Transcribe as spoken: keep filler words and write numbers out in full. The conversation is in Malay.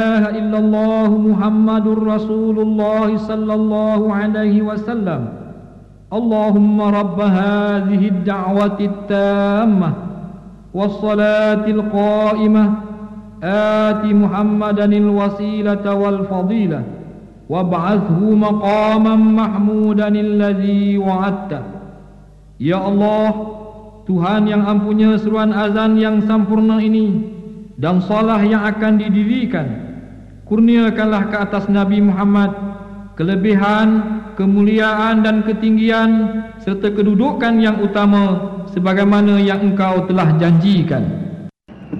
إله إلا الله محمد رسول الله صلى الله عليه وسلم اللهم رب هذه الدعوة التامة والصلاة القائمة آت محمدا الوسيلة والفضيلة وابعثه مقاما محمودا الذي وعدته. Ya Allah, Tuhan yang ampunya seruan azan yang sempurna ini dan salat yang akan didirikan, kurniakanlah ke atas Nabi Muhammad kelebihan, kemuliaan dan ketinggian serta kedudukan yang utama sebagaimana yang Engkau telah janjikan.